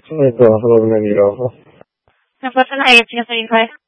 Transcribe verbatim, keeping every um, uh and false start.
Ito, hello, Nagirawa. Number na agency ka sa inquire.